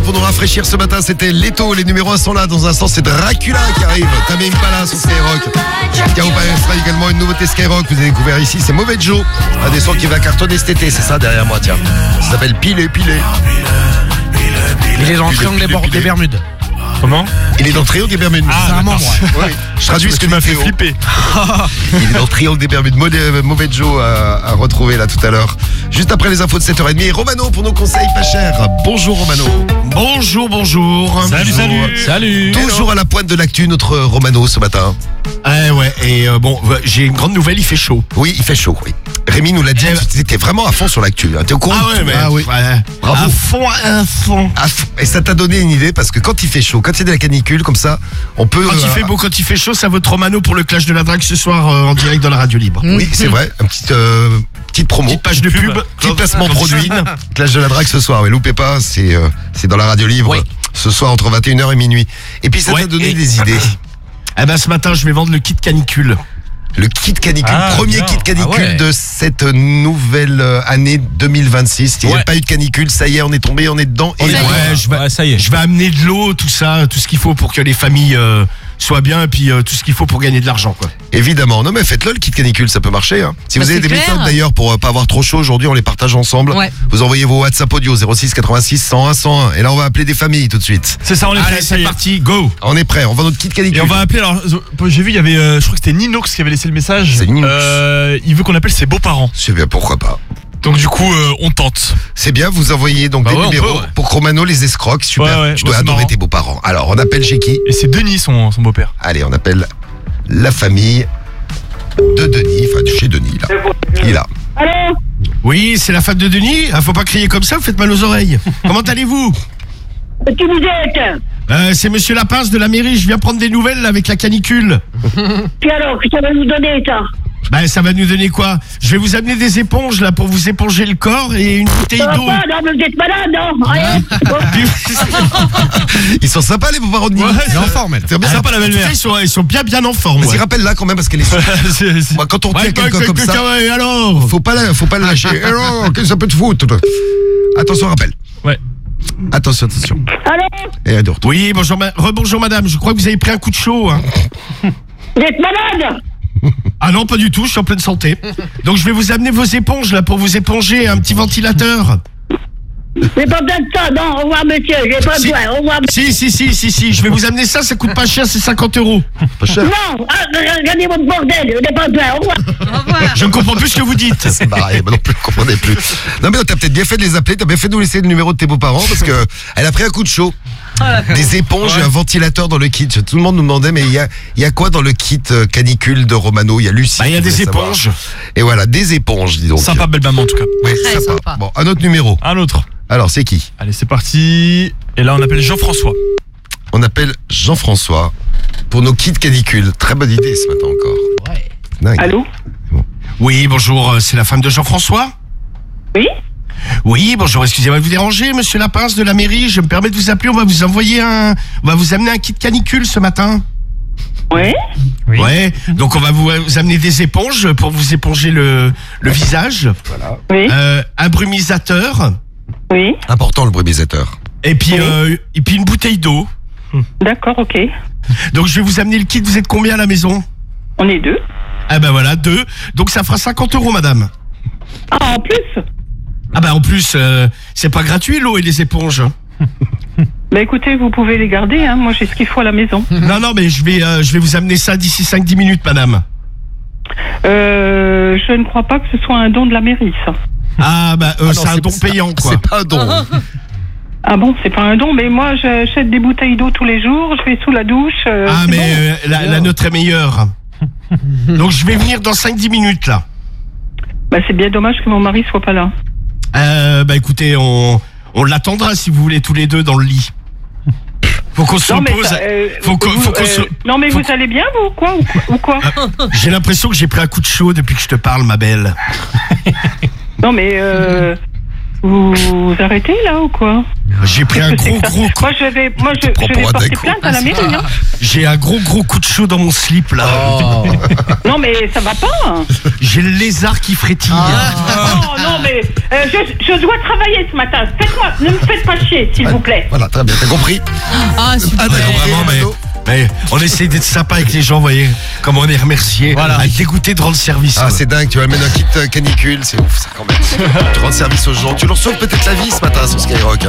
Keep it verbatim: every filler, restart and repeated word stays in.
pour nous rafraîchir ce matin, c'était Leto. Les numéros un sont là. Dans un instant, c'est Dracula qui arrive. T'as même pas là sur Skyrock. K O sera également une nouveauté Skyrock. Vous avez découvert ici, c'est Mauvais Joe. Un des sons qui va cartonner cet été. C'est ça derrière moi, tiens. Ça s'appelle Pilé, Pilé. Il est dans le triangle des, Bor- des Bermudes. Comment ? Il est dans le triangle des Bermudes. Ah, c'est un membre. Oui. Je traduis ce que tu m'as fait flipper. Il est dans le triangle des Bermudes. Mauvais Joe à, à retrouver là tout à l'heure. Juste après les infos de sept heures trente. Et Romano pour nos conseils pas chers. Bonjour Romano. Bonjour, bonjour. Salut, bonjour. salut. Salut. Toujours à la pointe de l'actu, notre Romano ce matin. Ah ouais, et euh, bon, j'ai une grande nouvelle, il fait chaud. Oui, il fait chaud, oui. Rémi nous l'a dit, Eh, tu étais vraiment à fond sur l'actu. Hein. T'es au courant? Ah ouais, mais Ah oui. ouais. Bravo. À fond, à fond. À fond. Et ça t'a donné une idée parce que quand il fait chaud, quand il y a de la canicule comme ça, on peut. Quand il euh, fait beau, quand il fait chaud, ça vaut Romano pour le clash de la drague ce soir euh, en direct dans la radio libre. Oui, c'est vrai. Un petit, euh, petite promo. Petite page de pub, Petit placement produit. Clash de la drague ce soir. Mais loupez pas, c'est euh, c'est dans la radio libre. Oui. Ce soir entre vingt et une heures et minuit. Et puis ça Ouais, t'a donné et- des idées. Eh ben ce matin, je vais vendre le kit canicule. Le kit canicule, Ah, premier bien. kit canicule Ah ouais. de cette nouvelle euh, année deux mille vingt-six. Il n'y a Ouais. pas eu de canicule, ça y est, on est tombé, on est dedans. Et Ouais, voilà. je vais, Ouais, ça y est. je vais amener de l'eau, tout ça, tout ce qu'il faut pour que les familles euh, soient bien, et puis euh, tout ce qu'il faut pour gagner de l'argent, quoi. Évidemment, non mais faites-le le kit canicule, ça peut marcher. Hein. Si Bah, vous avez c'est des clair. méthodes d'ailleurs pour euh, pas avoir trop chaud aujourd'hui, on les partage ensemble. Ouais. Vous envoyez vos WhatsApp audio zéro six quatre-vingt-six cent un cent un et là on va appeler des familles tout de suite. C'est ça, on est Allez, prêt, ça c'est y est. parti, go. On est prêt, on va notre kit canicule. Et on va appeler, alors, euh, j'ai vu, il y avait, euh, je crois que c'était Ninox qui avait laissé le message. C'est Ninox. Euh, il veut qu'on appelle ses beaux-parents. C'est bien, pourquoi pas. Donc du coup, euh, on tente. C'est bien, vous envoyez donc Bah des ouais, on numéros peut, ouais. pour que Romano les escroque. Super, Ouais, ouais, tu bah, dois c'est adorer marrant. tes beaux-parents. Alors on appelle chez qui? Et c'est Denis, son, son beau-père. Allez, on appelle la famille de Denis, enfin de chez Denis là. Il est là. Allô? Oui, c'est la femme de Denis. Ah, faut pas crier comme ça, vous faites mal aux oreilles. Comment allez-vous? Qui vous êtes? euh, C'est Monsieur Lapince de la mairie. Je viens prendre des nouvelles là, avec la canicule. Puis alors, que ça va nous donner, ça? Ben, ça va nous donner quoi? Je vais vous amener des éponges là pour vous éponger le corps et une bouteille Ça va d'eau. pas, non, mais vous êtes malade, non? Rien. Ils sont sympas les beaux-parents de Denis. Ouais, Elle est en forme, elle. C'est bien Ah, sympa la en tout belle-mère. cas, ils sont, ils sont bien bien en forme. Vas-y, ouais. rappelle-la quand même parce qu'elle est C'est- c'est- Moi, quand on Ouais, tient quelqu'un que- comme que- ça, que- ouais, alors faut pas la, faut pas la lâcher. Eh non, qu'est-ce que ça peut te foutre? Attention, rappel. Ouais. Attention, attention. Allô? Et de retour. Oui, bonjour, ma- rebonjour madame. Je crois que vous avez pris un coup de chaud. Hein. Vous êtes malade? Ah non, pas du tout. Je suis en pleine santé. Donc je vais vous amener vos éponges là pour vous éponger un petit ventilateur. J'ai pas besoin de ça, non. Au revoir, monsieur. J'ai pas Si. besoin. Au revoir. Si, si, si, si, si. Je vais vous amener ça. Ça coûte pas cher. C'est cinquante euros. Pas cher. Non, ah, regardez votre bordel. J'ai pas besoin. Au revoir. Je ne comprends plus ce que vous dites. C'est barré, moi non plus, je comprenais plus. Non mais t'as peut-être bien fait de les appeler, t'as bien fait de nous laisser le numéro de tes beaux-parents parce que elle a pris un coup de chaud. Des éponges et un ventilateur dans le kit. Tout le monde nous demandait mais il y a, il y a quoi dans le kit euh, canicule de Romano? Il y a Lucie. Bah, il y a qui des voulait savoir. éponges. Et voilà, des éponges, dis donc. Sympa, belle maman en tout cas. Oui, Très sympa. sympa. Bon, un autre numéro. Un autre. Alors, c'est qui? Allez, c'est parti. Et là, on appelle Jean-François. On appelle Jean-François pour nos kits canicules. Très bonne idée ce matin encore. Ouais. Dingue. Allô? Oui, bonjour. euh, C'est la femme de Jean-François? Oui? Oui, bonjour. Excusez-moi de vous déranger, monsieur Lapince de la mairie. Je me permets de vous appeler. On va vous envoyer un. On va vous amener un kit canicule ce matin. Ouais? Oui. Ouais. Donc on va vous, vous amener des éponges pour vous éponger le, le visage. Oui? Euh, un brumisateur. Oui? Important le brumisateur. Et puis, Oui. euh, et puis une bouteille d'eau. D'accord, ok. Donc je vais vous amener le kit. Vous êtes combien à la maison? On est deux. Ah ben voilà, deux. Donc ça fera cinquante euros, madame. Ah, en plus? Ah ben en plus, euh, c'est pas gratuit l'eau et les éponges. Bah écoutez, vous pouvez les garder, hein. Moi, j'ai ce qu'il faut à la maison. Non, non, mais je vais, euh, je vais vous amener ça d'ici cinq dix minutes, madame. Euh, je ne crois pas que ce soit un don de la mairie, ça. Ah bah euh, Ah non, c'est un don ça- payant, quoi. C'est pas un don. Ah bon, c'est pas un don, mais moi, j'achète des bouteilles d'eau tous les jours, je vais sous la douche. euh, Ah c'est mais bon. euh, la, la nôtre est meilleure. Donc je vais venir dans cinq dix minutes, là. Bah c'est bien dommage que mon mari soit pas là. Euh, bah écoutez, on, on l'attendra si vous voulez tous les deux dans le lit. Faut qu'on se Non mais, repose. ça, euh, Faut qu'on- vous- faut qu'on euh, se- non mais faut vous allez bien vous quoi ou quoi, ou quoi J'ai l'impression que j'ai pris un coup de chaud depuis que je te parle, ma belle. Non mais euh, vous, vous arrêtez là ou quoi? J'ai pris un gros gros coup. Moi, je vais, moi, je, prends je pour vais un porter déco. plainte à la mairie. Hein. J'ai un gros gros coup de chaud dans mon slip là. Oh. Non, mais ça va pas. J'ai le lézard qui frétille. Oh non, mais euh, je, je dois travailler ce matin. Faites-moi, ne me faites pas chier, s'il vous plaît. Voilà, très bien, t'as compris. Ah, super. Ah, t'as compris, vraiment, mais- Mano. Mais on essaye d'être sympa avec les gens, vous voyez. Comme on est remercié. Voilà. À dégoûter de rendre service. Ah, quoi. c'est dingue, tu vas mettre un kit euh, canicule, c'est ouf ça quand même. Tu rends service aux gens, tu leur sauves peut-être la vie ce matin sur Skyrock.